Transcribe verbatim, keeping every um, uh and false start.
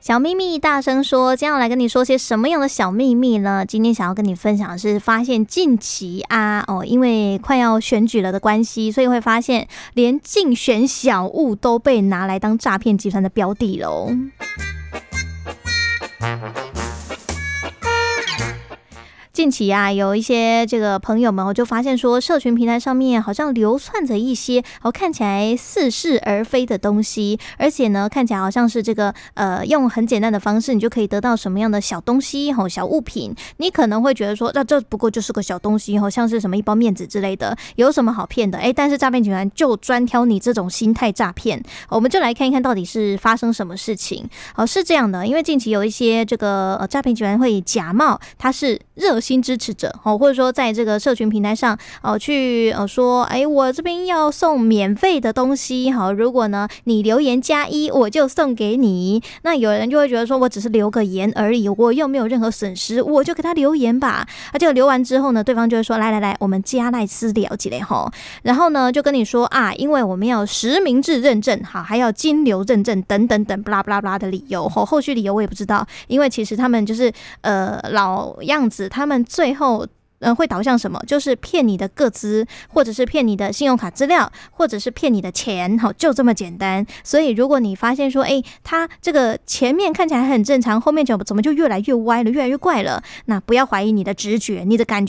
小秘密大声说，今天要来跟你说些什么样的小秘密呢？今天想要跟你分享的是，发现近期啊，哦，因为快要选举了的关系，所以会发现连竞选小物都被拿来当诈骗集团的标的喽。近期啊，有一些这个朋友们，我就发现说，社群平台上面好像流窜着一些哦看起来似是而非的东西，而且呢，看起来好像是这个呃用很简单的方式，你就可以得到什么样的小东西哦小物品，你可能会觉得说，那、啊、这不过就是个小东西哦，像是什么一包面子之类的，有什么好骗的？哎，但是诈骗集团就专挑你这种心态诈骗，我们就来看一看到底是发生什么事情。哦，是这样的，因为近期有一些这个呃诈骗集团会假冒他是热新支持者哦，或者说在这个社群平台上哦去呃说，哎，我这边要送免费的东西，好，如果呢你留言加一，我就送给你。那有人就会觉得说，我只是留个言而已，我又没有任何损失，我就给他留言吧。啊，结果留完之后呢，对方就会说，来来来，我们加赖私聊起来哈，然后呢就跟你说啊，因为我们要实名制认证，好，还要金流认证等等等，不啦不啦不啦的理由，后后续理由我也不知道，因为其实他们就是呃老样子，他们最后呃会导向什么？就是骗你的个资，或者是骗你的信用卡资料，或者是骗你的钱，好，就这么简单。所以如果你发现说，哎，他这个前面看起来很正常，后面怎么怎么就越来越歪了，越来越怪了，那不要怀疑你的直觉，你的感觉